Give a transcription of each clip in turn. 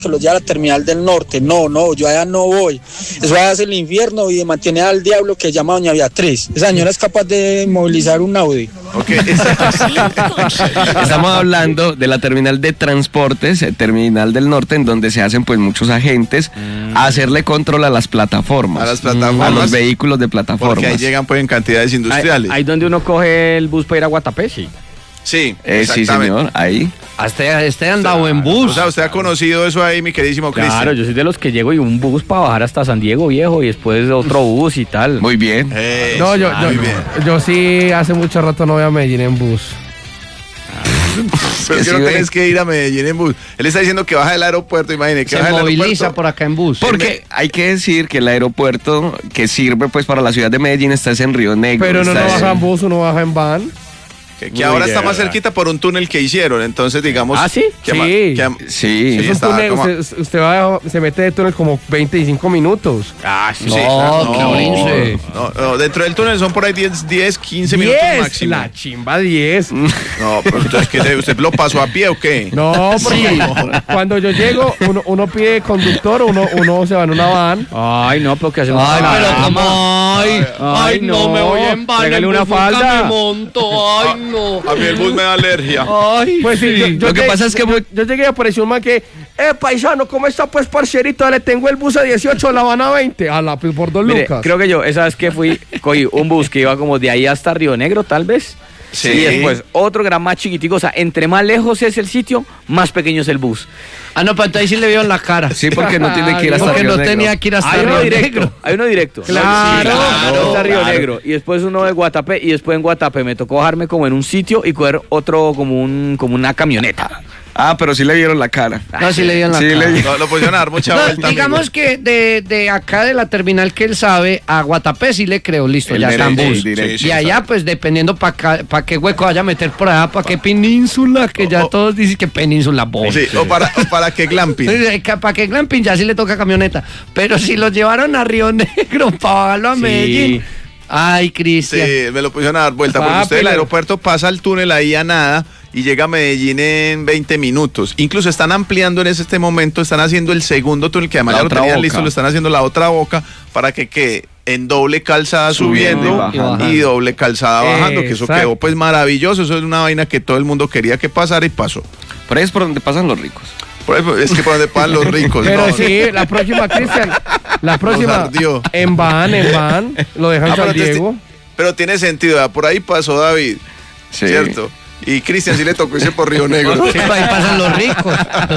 que los lleva a la terminal del norte. No, yo allá no voy. Eso allá es el infierno y mantiene al diablo que llama doña Beatriz. Esa señora es capaz de movilizar un Audi. Okay. Estamos hablando de la terminal de transportes, terminal del norte, en donde se hacen pues muchos agentes a hacerle control a las plataformas. A las plataformas. A los vehículos de plataformas. Porque ahí llegan pues en cantidades industriales. Ahí donde uno coge el bus para ir a Guatapé, sí. Sí, sí, señor, ahí. Usted ha andado en bus. O sea, usted ha conocido eso ahí, mi queridísimo Cristian. Claro, yo soy de los que llego y un bus para bajar hasta San Diego Viejo y después otro bus y tal. Muy bien. No, yo sí hace mucho rato no voy a Medellín en bus. Pero que no tenés que ir a Medellín en bus. Él está diciendo que baja del aeropuerto, imagínate. Que se moviliza por acá en bus. Porque hay que decir que el aeropuerto que sirve pues para la ciudad de Medellín está en Río Negro. Pero no baja en bus, uno baja en van. Que ahora está más cerquita por un túnel que hicieron, entonces digamos... ¿Ah, sí? Sí. Es un túnel, usted va, se mete de túnel como 25 minutos. Ah, sí. No, dentro del túnel son por ahí 10, 15 minutos máximo. La chimba 10. No, pero entonces, ¿qué, ¿usted lo pasó a pie o qué? No, porque cuando yo llego, uno pide conductor, uno se va en una van. Ay, no, pero ¿qué hacemos? Ay, no me voy en van. Pégale una falda. Me monto, ay, no. A mí el bus me da alergia. Ay, pues sí, lo que pasa es que yo llegué y apareció un man que, paisano, ¿cómo está pues, parcerito? Le tengo el bus a 18, la van a 20. Por 2 lucas. Creo que yo, esa vez que cogí un bus que iba como de ahí hasta Río Negro, tal vez. Sí. Y después otro gran más chiquitico. O sea, entre más lejos es el sitio, más pequeño es el bus. Ah, no, pero entonces sí le vieron la cara. Sí, porque no tiene que ir hasta porque Río no Negro. tenía que ir hasta Hay Río uno directo. Negro. Hay uno directo. Claro. Hasta Río Negro. Y después uno de Guatapé. Y después en Guatapé me tocó bajarme como en un sitio y coger otro como una camioneta. Ah, pero sí le vieron la cara. No, sí le vieron la cara. No, lo pusieron a dar mucha vuelta. Digamos amigo. que de acá de la terminal que él sabe, a Guatapé sí le creo, listo, ya está en bus. Directo. Y allá, pues dependiendo para qué hueco vaya a meter por allá, para qué península, que ya todos dicen que península, Sí, o para que glamping. Para que glamping ya sí le toca camioneta. Pero si lo llevaron a Río Negro para bajarlo a Medellín. Ay, Cristian. Sí, me lo pusieron a dar vuelta, porque usted del aeropuerto pasa al túnel ahí a nada y llega a Medellín en 20 minutos. Incluso están ampliando en este momento, están haciendo el segundo túnel, que además ya lo tenían listo, lo están haciendo la otra boca para que quede en doble calzada subiendo y doble calzada bajando, que eso quedó pues maravilloso. Eso es una vaina que todo el mundo quería que pasara y pasó. Por ahí es por donde pasan los ricos. Es que por donde pasan los ricos. Pero no, sí, la próxima, Cristian, en van, lo dejan San Diego. Pero tiene sentido, ¿verdad? Por ahí pasó David, sí. ¿Cierto? Y Cristian sí le tocó irse por Río Negro. Sí, ahí pasan los ricos.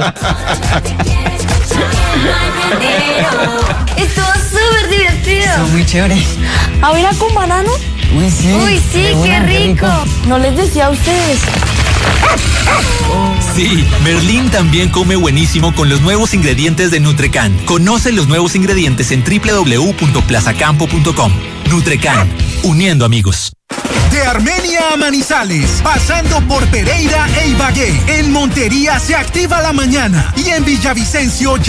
Estuvo súper divertido. Estuvo muy chévere. ¿Ahora con banano? Uy, sí, qué rico. No les decía a ustedes. Sí, Merlín también come buenísimo con los nuevos ingredientes de Nutrecan. Conoce los nuevos ingredientes en www.plazacampo.com. Nutrecan, uniendo amigos. De Armenia a Manizales, pasando por Pereira e Ibagué. En Montería se activa la mañana y en Villavicencio